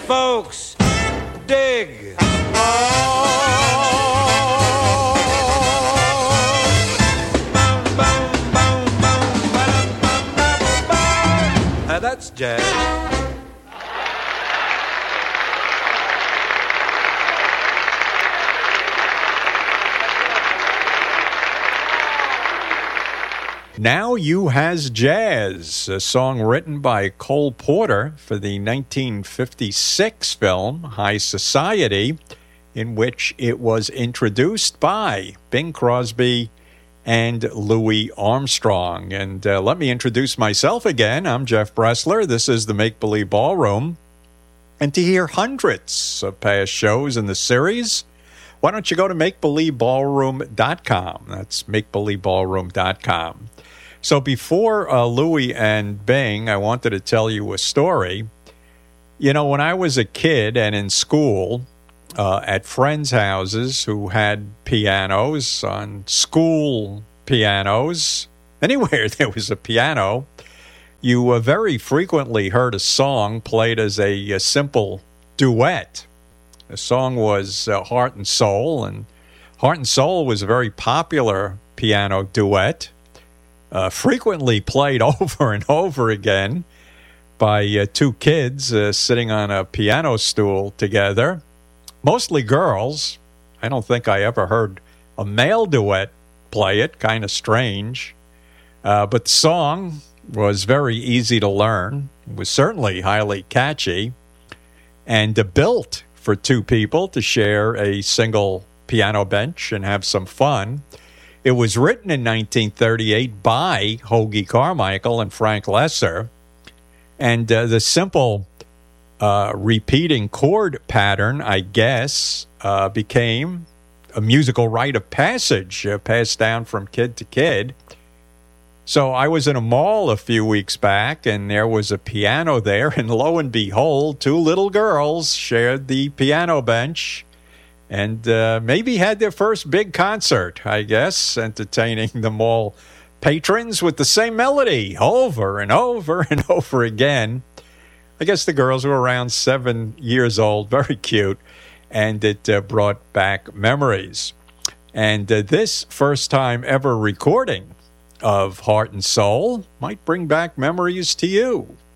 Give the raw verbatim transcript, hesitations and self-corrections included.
folks dig. Now that's jazz. Now You Has Jazz, a song written by Cole Porter for the nineteen fifty-six film High Society, in which it was introduced by Bing Crosby and Louis Armstrong. And uh, let me introduce myself again. I'm Jeff Bressler. This is the Make Believe Ballroom. And to hear hundreds of past shows in the series, why don't you go to make believe ballroom dot com? That's make believe ballroom dot com. So before uh, Louie and Bing, I wanted to tell you a story. You know, when I was a kid and in school, uh, at friends' houses who had pianos, on school pianos, anywhere there was a piano, you uh, very frequently heard a song played as a, a simple duet. The song was uh, Heart and Soul, and Heart and Soul was a very popular piano duet. Uh, frequently played over and over again by uh, two kids uh, sitting on a piano stool together, mostly girls. I don't think I ever heard a male duet play it, kind of strange. Uh, but the song was very easy to learn. It was certainly highly catchy and uh, built for two people to share a single piano bench and have some fun. It was written in nineteen thirty-eight by Hoagy Carmichael and Frank Lesser, and uh, the simple uh, repeating chord pattern, I guess, uh, became a musical rite of passage uh, passed down from kid to kid. So I was in a mall a few weeks back, and there was a piano there, and lo and behold, two little girls shared the piano bench and uh, maybe had their first big concert, I guess, entertaining the mall patrons with the same melody over and over and over again. I guess the girls were around seven years old, very cute, and it uh, brought back memories. And uh, this first time ever recording of Heart and Soul might bring back memories to you.